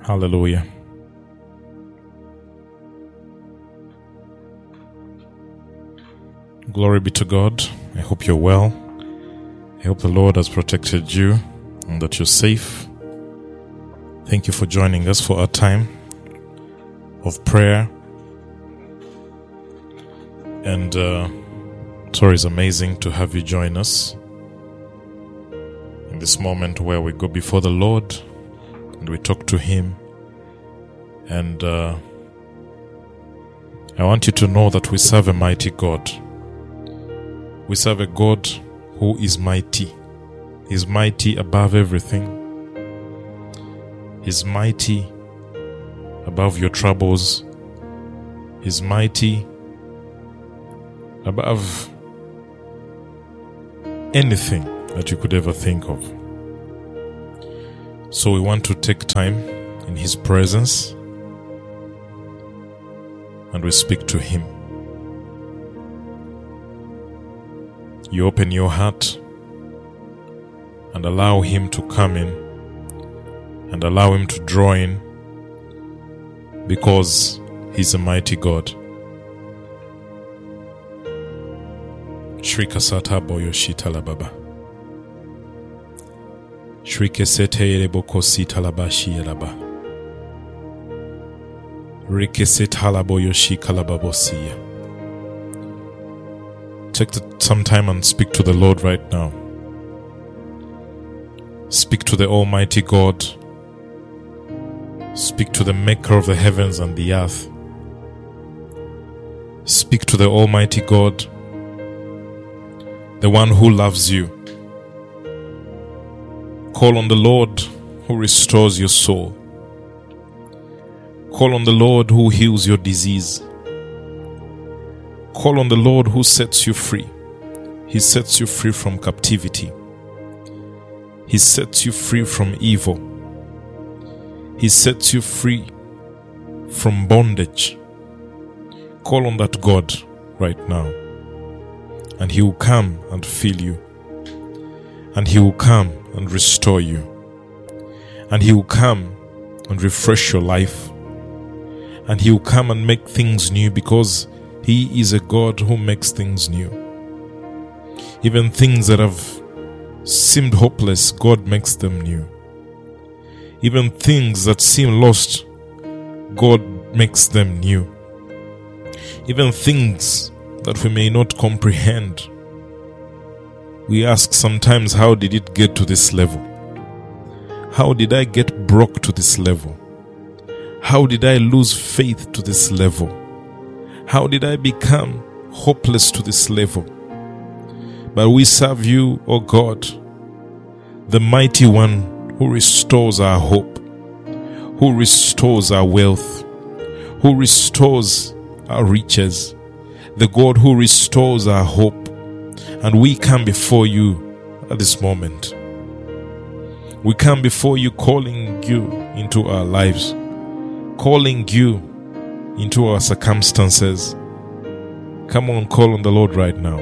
Hallelujah. Glory be to God. I hope you're well. I hope the Lord has protected you and that you're safe. Thank you for joining us for our time of prayer. And it's always amazing to have you join us in this moment where we go before the Lord and we talk to Him. And I want you to know that we serve a mighty God. We serve a God who is mighty. He's mighty above everything. He's mighty above your troubles. He's mighty above anything that you could ever think of. So we want to take time in His presence and we speak to Him. You open your heart and allow Him to come in and allow Him to draw in, because He's a mighty God. Shrika sata boyo shita la baba. Shrike sete yereboko sita la bashi yelaba. Rike seta la boyo shika la babosiya. Take some time and speak to the Lord right now. Speak to the Almighty God. Speak to the Maker of the heavens and the earth. Speak to the Almighty God, the one who loves you. Call on the Lord who restores your soul. Call on the Lord who heals your disease. Call on the Lord who sets you free. He sets you free from captivity. He sets you free from evil. He sets you free from bondage. Call on that God right now, and He will come and fill you, and He will come and restore you, and He will come and refresh your life, and He will come and make things new, because He is a God who makes things new. Even things that have seemed hopeless, God makes them new. Even things that seem lost, God makes them new. Even things that we may not comprehend, we ask sometimes, how did it get to this level? How did I get broke to this level? How did I lose faith to this level? How did I become hopeless to this level? But we serve you, O God, the mighty one who restores our hope, who restores our wealth, who restores our riches, the God who restores our hope. And we come before you at this moment. We come before you, calling you into our lives, calling you into our circumstances. Come on, call on the Lord right now.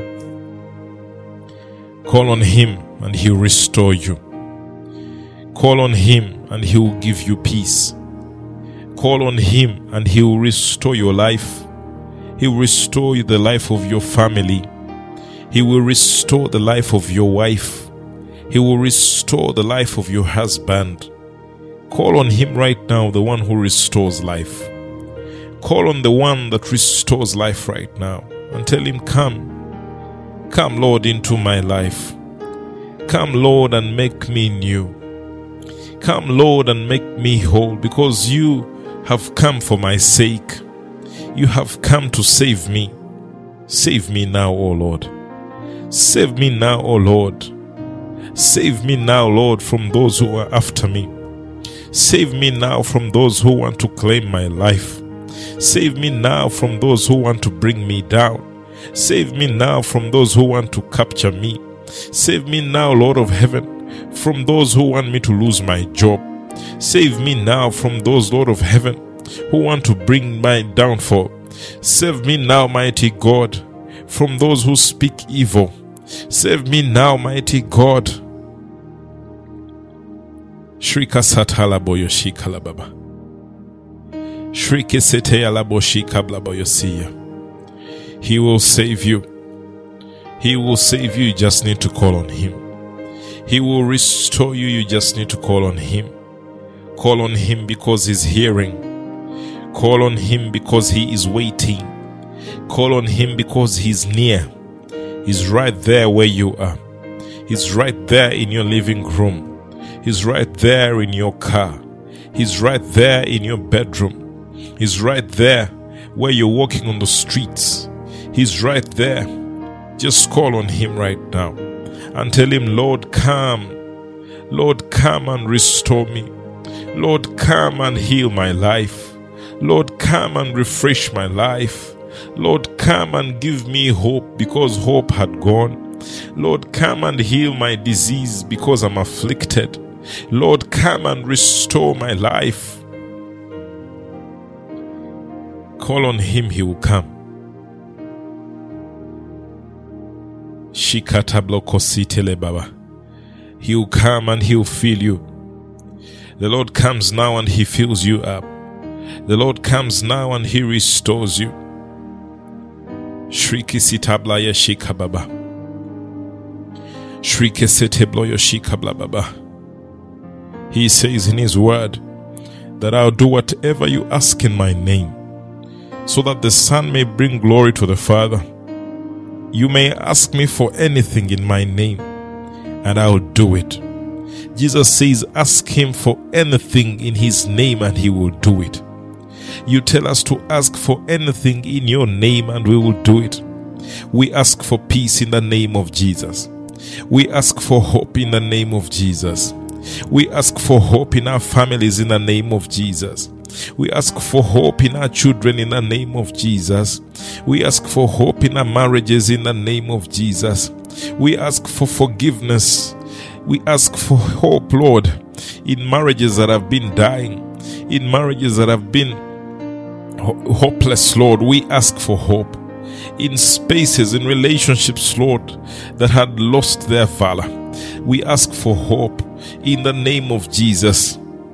Call on Him and He will restore you. Call on Him and He will give you peace. Call on Him and He will restore your life. He will restore the life of your family. He will restore the life of your wife. He will restore the life of your husband. Call on Him right now, the one who restores life. Call on the one that restores life right now and tell Him, come. Come, Lord, into my life. Come, Lord, and make me new. Come, Lord, and make me whole, because you have come for my sake. You have come to save me. Save me now, O Lord. Save me now, O Lord. Save me now, Lord, from those who are after me. Save me now from those who want to claim my life. Save me now from those who want to bring me down. Save me now from those who want to capture me. Save me now, Lord of heaven, from those who want me to lose my job. Save me now from those, Lord of heaven, who want to bring my downfall. Save me now, mighty God, from those who speak evil. Save me now, mighty God. Shrika satala boyo shikala baba. Shrike sete alaboshi kablaboyosia. He will save you. He will save you. You just need to call on Him. He will restore you. You just need to call on Him. Call on Him because He's hearing. Call on Him because He is waiting. Call on Him because He's near. He's right there where you are. He's right there in your living room. He's right there in your car. He's right there in your bedroom. He's right there where you're walking on the streets. He's right there. Just call on Him right now and tell Him, Lord, come. Lord, come and restore me. Lord, come and heal my life. Lord, come and refresh my life. Lord, come and give me hope because hope had gone. Lord, come and heal my disease because I'm afflicted. Lord, come and restore my life. Call on Him, He will come. Shikata blokositele baba. He will come and He will fill you. The Lord comes now and He fills you up. The Lord comes now and He restores you. Shriki sitablaya shikababa. Shrike setebloyo shikablababa. He says in His word that I'll do whatever you ask in my name, so that the Son may bring glory to the Father. You may ask me for anything in my name, and I'll do it. Jesus says, ask Him for anything in His name, and He will do it. You tell us to ask for anything in your name, and we will do it. We ask for peace in the name of Jesus. We ask for hope in the name of Jesus. We ask for hope in our families in the name of Jesus. We ask for hope in our children in the name of Jesus. We ask for hope in our marriages in the name of Jesus. We ask for forgiveness. We ask for hope, Lord, in marriages that have been dying, in marriages that have been hopeless, Lord. We ask for hope in spaces, in relationships, Lord, that had lost their valor. We ask for hope in the name of Jesus.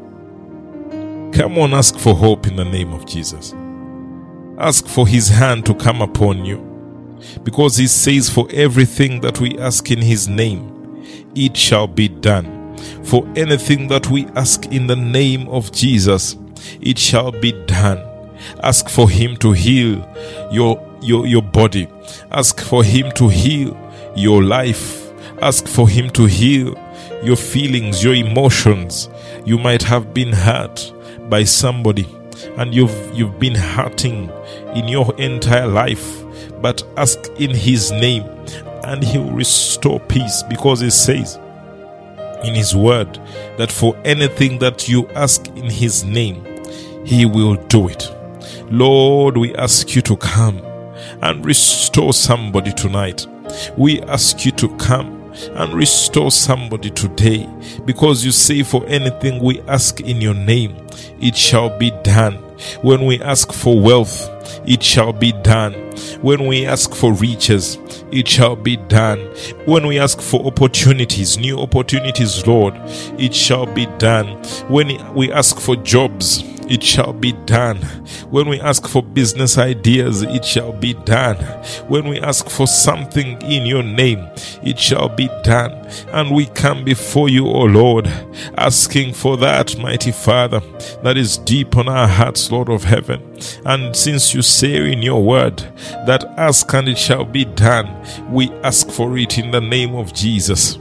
Come on, ask for hope in the name of Jesus. Ask for His hand to come upon you, because He says for everything that we ask in His name, it shall be done. For anything that we ask in the name of Jesus, it shall be done. Ask for Him to heal your body. Ask for Him to heal your life. Ask for Him to heal your feelings, your emotions. You might have been hurt by somebody, and you've been hurting in your entire life, but ask in His name and He will restore peace, because He says in His word that for anything that you ask in His name, He will do it. Lord, we ask you to come and restore somebody tonight. We ask you to come and restore somebody today, because you say for anything we ask in your name, it shall be done. When we ask for wealth, it shall be done. When we ask for riches, it shall be done. When we ask for opportunities, new opportunities, Lord, it shall be done. When we ask for jobs, it shall be done. When we ask for business ideas, it shall be done. When we ask for something in your name, it shall be done. And we come before you, O Lord, asking for that, mighty Father, that is deep on our hearts, Lord of heaven. And since you say in your word that ask and it shall be done, we ask for it in the name of Jesus.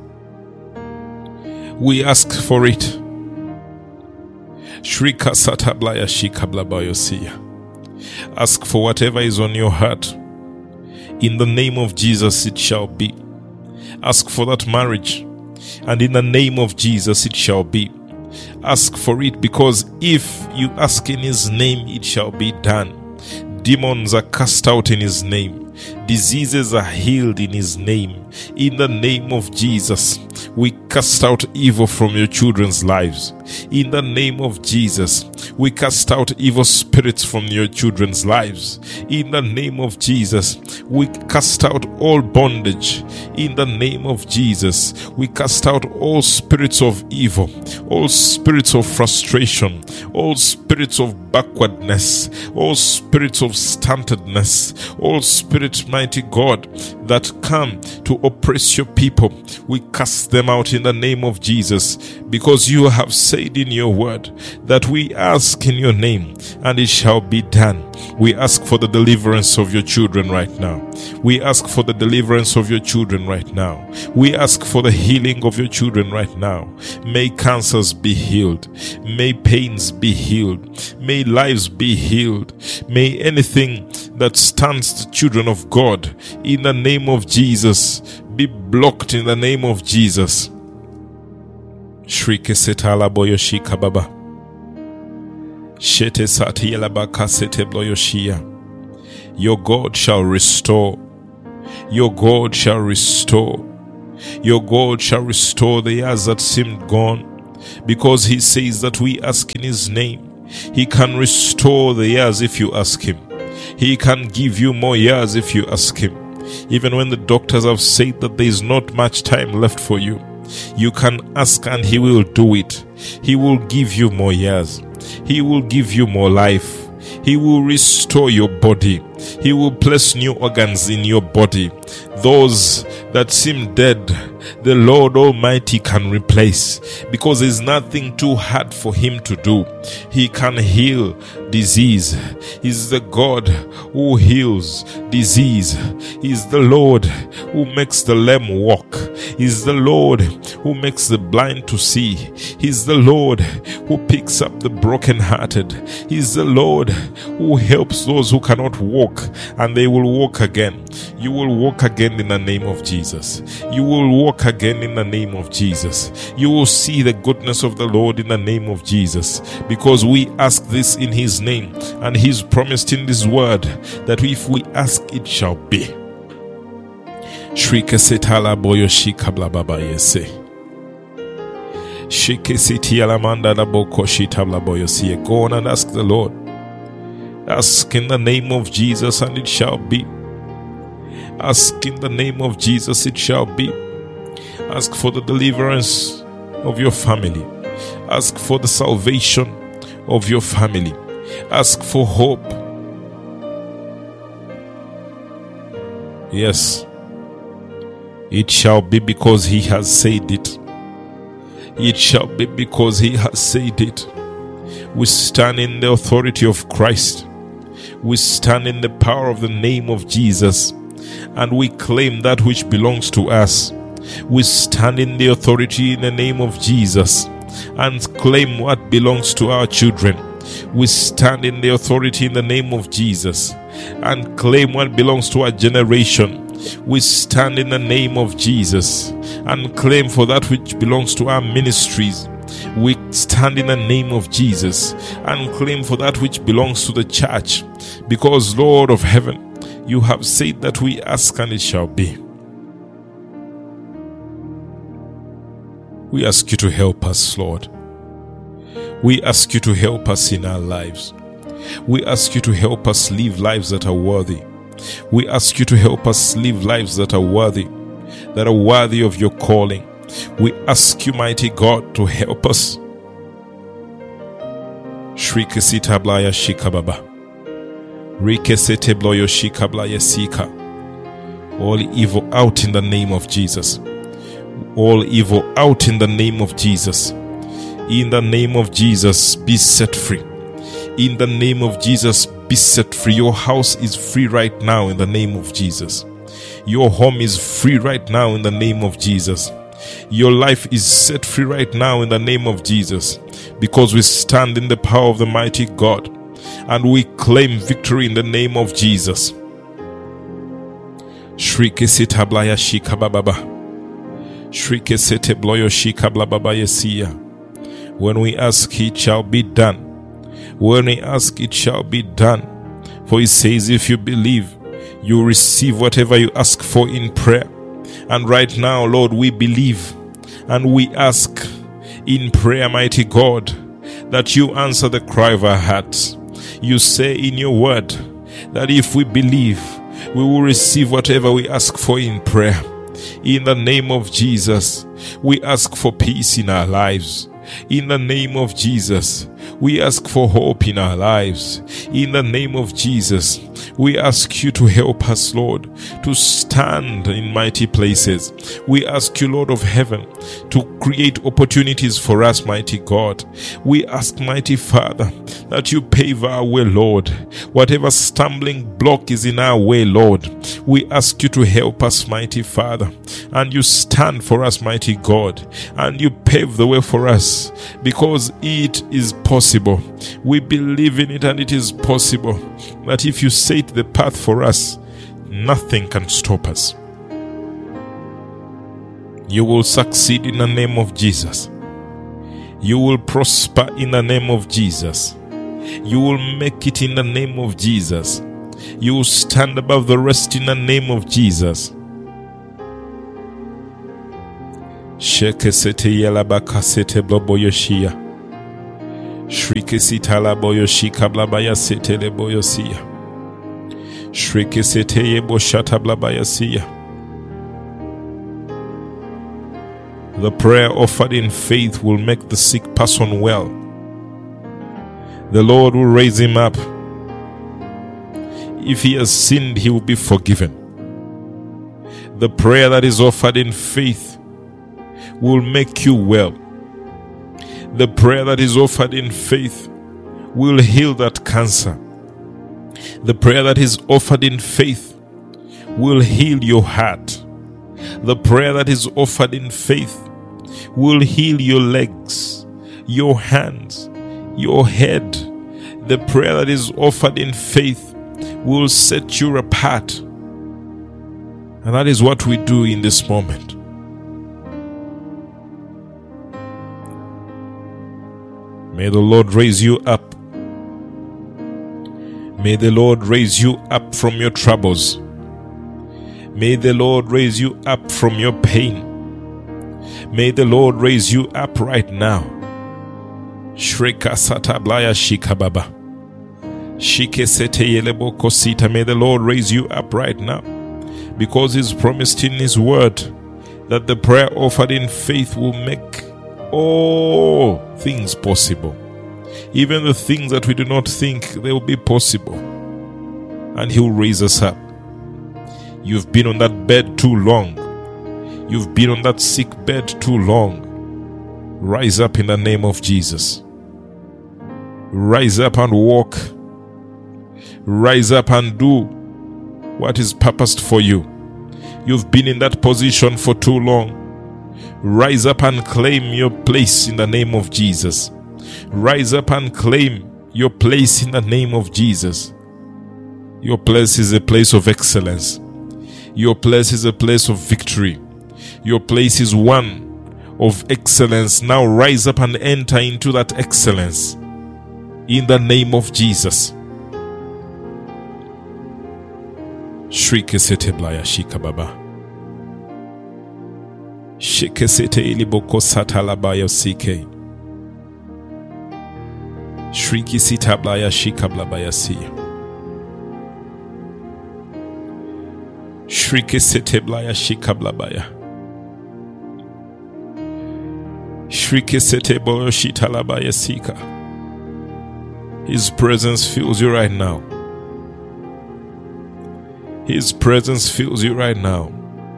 We ask for it. Shrika satablaya shikablabayosia. Ask for whatever is on your heart. In the name of Jesus it shall be. Ask for that marriage, and in the name of Jesus it shall be. Ask for it, because if you ask in His name, it shall be done. Demons are cast out in His name. Diseases are healed in His name. In the name of Jesus, we cast out evil from your children's lives. In the name of Jesus, We cast out evil spirits from your children's lives. In the name of Jesus, we cast out all bondage. In the name of Jesus, we cast out all spirits of evil, all spirits of frustration, all spirits of backwardness, all spirits of stuntedness, all spirits, mighty God, that come to oppress your people. We cast them out in the name of Jesus, because you have said in your word that we ask in your name and it shall be done. We ask for the deliverance of your children right now. We ask for the deliverance of your children right now. We ask for the healing of your children right now. May cancers be healed. May pains be healed. May lives be healed. May anything that stands the children of God in the name of Jesus be blocked in the name of Jesus. Shrike setala boyoshika baba. Shete sati yalabaka sete bloyoshia. Your God shall restore. Your God shall restore. Your God shall restore the years that seemed gone, because he says that we ask in his name. He can restore the years if you ask him. He can give you more years if you ask him. Even when the doctors have said that there is not much time left for you, you can ask and he will do it. He will give you more years. He will give you more life. He will restore your body. He will place new organs in your body. Those that seem dead, the Lord Almighty can replace, because there's nothing too hard for him to do. He can heal disease. He's the God who heals disease. He's the Lord who makes the lame walk. He's the Lord who makes the blind to see. He's the Lord who picks up the brokenhearted. He's the Lord who helps those who cannot walk, and they will walk again. You will walk again in the name of Jesus. You will walk again in the name of Jesus. You will see the goodness of the Lord in the name of Jesus, because we ask this in his name, and he's promised in this word that if we ask, it shall be. Shrike setala boyoshi kabla baba yese. Shike siti alamanda da bokoshi tabla boyosi. Go on and ask the Lord. Ask in the name of Jesus and it shall be. Ask in the name of Jesus, it shall be. Ask for the deliverance of your family. Ask for the salvation of your family. Ask for hope. Yes, it shall be, because he has said it. It shall be, because he has said it. We stand in the authority of Christ. We stand in the power of the name of Jesus, and we claim that which belongs to us. We stand in the authority in the name of Jesus and claim what belongs to our children. We stand in the authority in the name of Jesus and claim what belongs to our generation. We stand in the name of Jesus and claim for that which belongs to our ministries. We stand in the name of Jesus and claim for that which belongs to the church, because, Lord of heaven, you have said that we ask and it shall be. We ask you to help us, Lord. We ask you to help us in our lives. We ask you to help us live lives that are worthy. We ask you to help us live lives that are worthy of your calling. We ask you, mighty God, to help us. Shrike sita blaya shika baba. Rike sete bloyo shika blaya sika. All evil out in the name of Jesus. All evil out in the name of Jesus. In the name of Jesus, be set free. In the name of Jesus, be set free. Your house is free right now in the name of Jesus. Your home is free right now in the name of Jesus. Your life is set free right now in the name of Jesus, because we stand in the power of the mighty God and we claim victory in the name of Jesus. Shrike sita blaya shika bababa. Shrike sete bloyo shika blababa yesia. When we ask, it shall be done. When we ask, it shall be done. For he says, if you believe, you receive whatever you ask for in prayer. And right now, Lord, we believe and we ask in prayer, mighty God, that you answer the cry of our hearts. You say in your word that if we believe, we will receive whatever we ask for in prayer. In the name of Jesus, we ask for peace in our lives. In the name of Jesus, we ask for hope in our lives. In the name of Jesus, we ask you to help us, Lord, to stand in mighty places. We ask you, Lord of heaven, to create opportunities for us, mighty God. We ask, mighty Father, that you pave our way, Lord. Whatever stumbling block is in our way, Lord, we ask you to help us, mighty Father. And you stand for us, mighty God, and you pave the way for us, because it is possible. We believe in it, and it is possible that if you set the path for us, nothing can stop us. You will succeed in the name of Jesus. You will prosper in the name of Jesus. You will make it in the name of Jesus. You will stand above the rest in the name of Jesus. Sheke sete yalabaka sete bloboyoshia. Shrike sitala boyoshika blabaya sete leboyosia. Shrike sete yebo shata blabayasia. The prayer offered in faith will make the sick person well. The Lord will raise him up. If he has sinned, he will be forgiven. The prayer that is offered in faith will make you well. The prayer that is offered in faith will heal that cancer. The prayer that is offered in faith will heal your heart. The prayer that is offered in faith will heal your legs, your hands, your head. The prayer that is offered in faith will set you apart. And that is what we do in this moment. May the Lord raise you up. May the Lord raise you up from your troubles. May the Lord raise you up from your pain. May the Lord raise you up right now. Shreka satablaya shikababa. Shike sete yelebo kosita. May the Lord raise you up right now, because He's promised in His word that the prayer offered in faith will make all things possible. Even the things that we do not think they will be possible. And He will raise us up. You've been on that bed too long. You've been on that sick bed too long. Rise up in the name of Jesus. Rise up and walk. Rise up and do what is purposed for you. You've been in that position for too long. Rise up and claim your place in the name of Jesus. Rise up and claim your place in the name of Jesus. Your place is a place of excellence. Your place is a place of victory. Your place is one of excellence. Now rise up and enter into that excellence in the name of Jesus. Shrike sete blaya shika baba. Shike sete iliboko satalabaya sike. Shriki sita blaya shika blabaya siya. Shrike sete blaya shika blabaya. Shrike sete boyo shita labaya sika. His presence fills you right now. His presence fills you right now.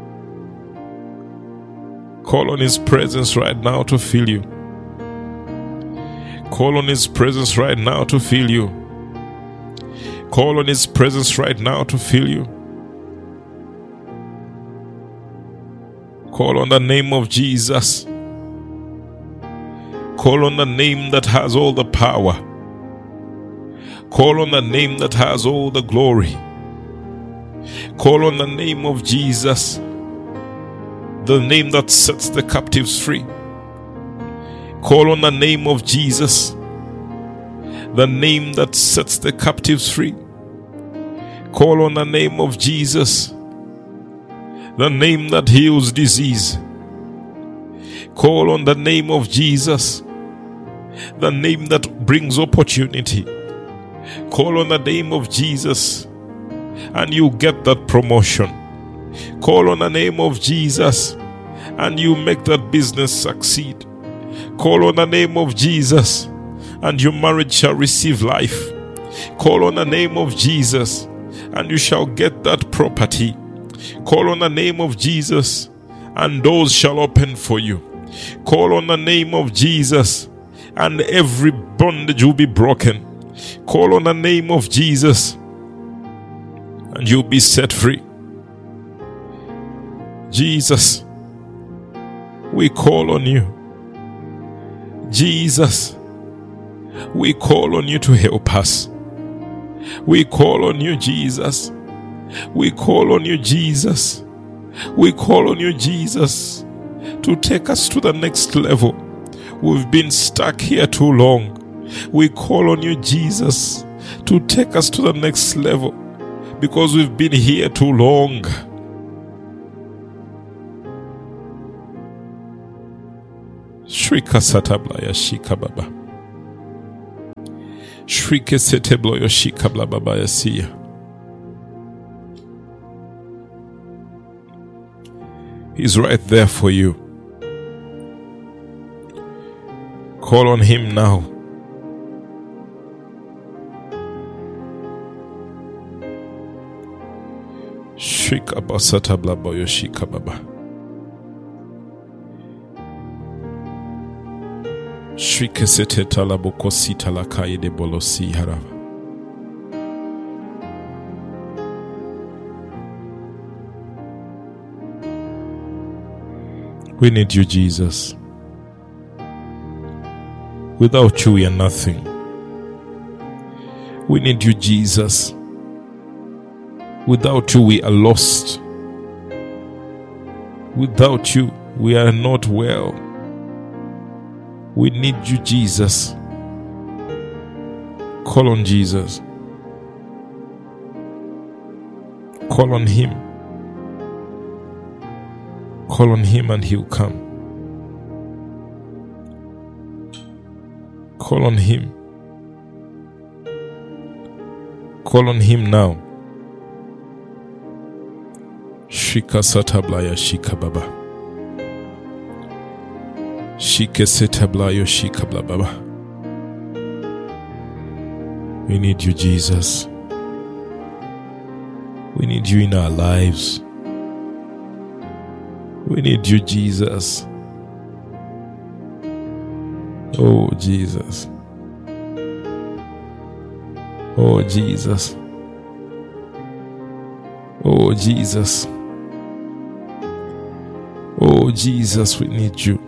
Call on His presence right now to fill you. Call on His presence right now to fill you. Call on His presence right now to fill you. Call on the name of Jesus. Call on the name that has all the power. Call on the name that has all the glory. Call on the name of Jesus, the name that sets the captives free. Call on the name of Jesus, the name that sets the captives free. Call on the name of Jesus, the name that heals disease. Call on the name of Jesus, the name that brings opportunity. Call on the name of Jesus and you get that promotion. Call on the name of Jesus and you make that business succeed. Call on the name of Jesus and your marriage shall receive life. Call on the name of Jesus and you shall get that property. Call on the name of Jesus and doors shall open for you. Call on the name of Jesus and every bondage will be broken. Call on the name of Jesus and you'll be set free. Jesus, we call on you. Jesus, we call on you to help us. We call on you, Jesus. We call on you, Jesus. We call on you, Jesus, to take us to the next level. We've been stuck here too long. We call on you, Jesus, to take us to the next level because we've been here too long. Shrika satablaya shika baba. Shrike setebloyo shika bla baba yasia. He's right there for you. Call on him now. Shika basata blaboyo shika baba. Shrike sete talaboko sita la kai de bolosi harava. We need you, Jesus. Without you, we are nothing. We need you, Jesus. Without you, we are lost. Without you, we are not well. We need you, Jesus. Call on Jesus. Call on him. Call on him and he'll come. Call on him. Call on him now. Shika satablaya shika baba. Shike setablayo shika bla baba. We need you, Jesus. We need you in our lives. We need you, Jesus. Oh, Jesus. Oh, Jesus. Oh, Jesus. Oh, Jesus, we need you.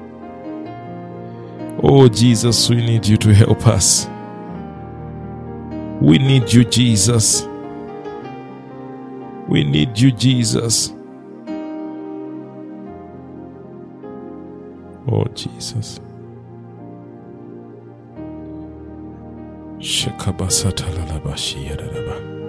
Oh, Jesus, we need you to help us. We need you, Jesus. We need you, Jesus. Oh, Jesus. Shekabasata lalabashi yadadaba.